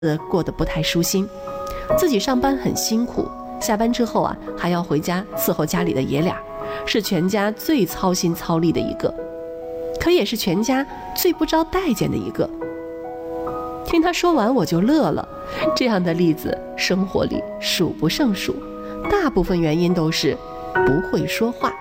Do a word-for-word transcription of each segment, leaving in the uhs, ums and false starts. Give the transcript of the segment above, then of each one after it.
过得不太舒心，自己上班很辛苦，下班之后啊还要回家伺候家里的爷俩，是全家最操心操力的一个，可也是全家最不招待见的一个。听他说完我就乐了，这样的例子生活里数不胜数，大部分原因都是不会说话。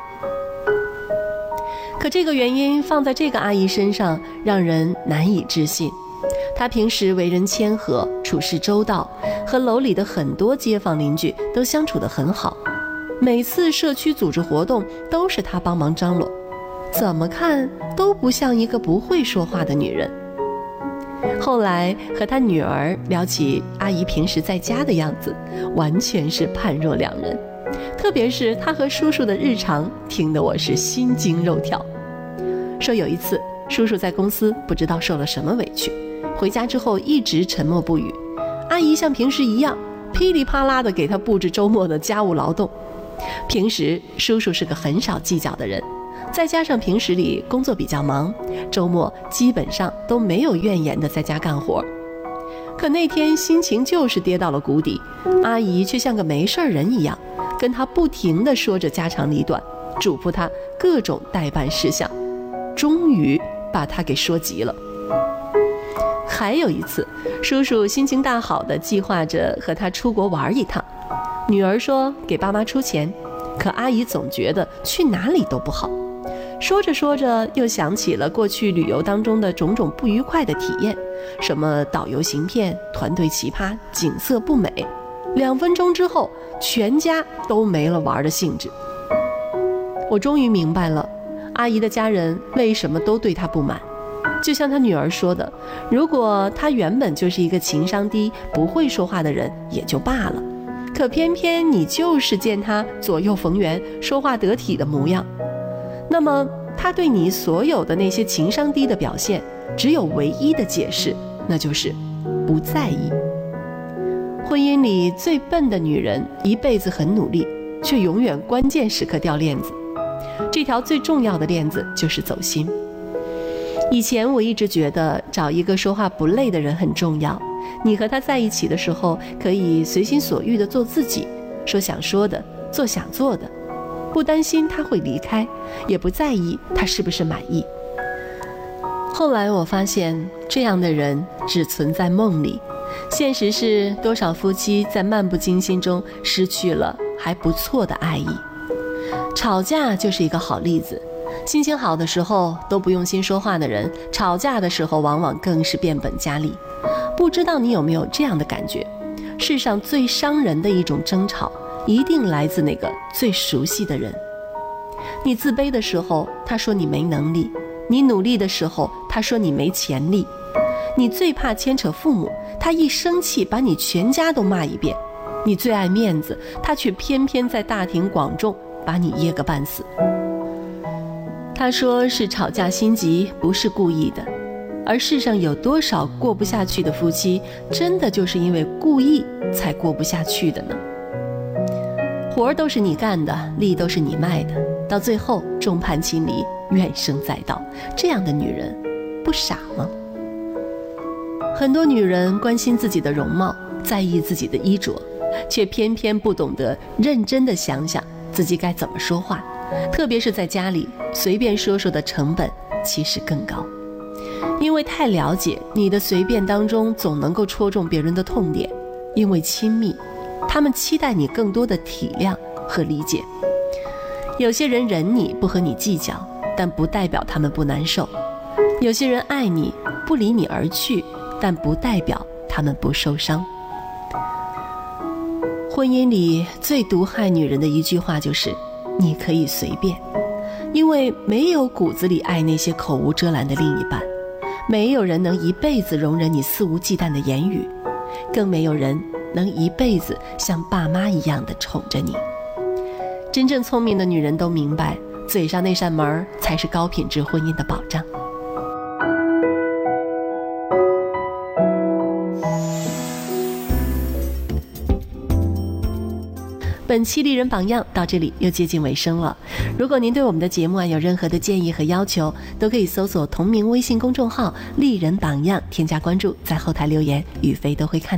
可这个原因放在这个阿姨身上让人难以置信。她平时为人谦和，处事周到，和楼里的很多街坊邻居都相处得很好，每次社区组织活动都是她帮忙张罗，怎么看都不像一个不会说话的女人。后来和她女儿聊起阿姨平时在家的样子，完全是判若两人，特别是她和叔叔的日常，听得我是心惊肉跳。说有一次叔叔在公司不知道受了什么委屈，回家之后一直沉默不语，阿姨像平时一样噼里啪啦地给他布置周末的家务劳动。平时叔叔是个很少计较的人，再加上平时里工作比较忙，周末基本上都没有怨言地在家干活。可那天心情就是跌到了谷底，阿姨却像个没事人一样，跟他不停地说着家长里短，嘱咐他各种待办事项，终于把他给说急了。还有一次，叔叔心情大好的计划着和他出国玩一趟，女儿说给爸妈出钱，可阿姨总觉得去哪里都不好，说着说着又想起了过去旅游当中的种种不愉快的体验，什么导游行骗、团队奇葩、景色不美，两分钟之后全家都没了玩的兴致。我终于明白了阿姨的家人为什么都对她不满。就像她女儿说的，如果她原本就是一个情商低不会说话的人也就罢了，可偏偏你就是见她左右逢源说话得体的模样，那么她对你所有的那些情商低的表现只有唯一的解释，那就是不在意。婚姻里最笨的女人一辈子很努力，却永远关键时刻掉链子，这条最重要的链子就是走心。以前我一直觉得找一个说话不累的人很重要，你和他在一起的时候可以随心所欲地做自己，说想说的，做想做的，不担心他会离开，也不在意他是不是满意。后来我发现这样的人只存在梦里，现实是多少夫妻在漫不经心中失去了还不错的爱意。吵架就是一个好例子，心情好的时候都不用心说话的人，吵架的时候往往更是变本加厉。不知道你有没有这样的感觉，世上最伤人的一种争吵一定来自那个最熟悉的人。你自卑的时候他说你没能力，你努力的时候他说你没潜力，你最怕牵扯父母，他一生气把你全家都骂一遍，你最爱面子，他却偏偏在大庭广众把你噎个半死。他说是吵架心急，不是故意的，而世上有多少过不下去的夫妻，真的就是因为故意才过不下去的呢？活儿都是你干的，力都是你卖的，到最后众叛亲离，怨声载道，这样的女人不傻吗？很多女人关心自己的容貌，在意自己的衣着，却偏偏不懂得认真地想想自己该怎么说话，特别是在家里，随便说说的成本其实更高。因为太了解你的随便当中总能够戳中别人的痛点，因为亲密，他们期待你更多的体谅和理解。有些人忍你不和你计较，但不代表他们不难受；有些人爱你不离你而去，但不代表他们不受伤。婚姻里最毒害女人的一句话就是你可以随便，因为没有骨子里爱那些口无遮拦的另一半，没有人能一辈子容忍你肆无忌惮的言语，更没有人能一辈子像爸妈一样的宠着你。真正聪明的女人都明白，嘴上那扇门才是高品质婚姻的保障。 本期丽人榜样到这里又接近尾声了。如果您对我们的节目啊有任何的建议和要求，都可以搜索同名微信公众号丽人榜样，添加关注，在后台留言，宇飞都会看。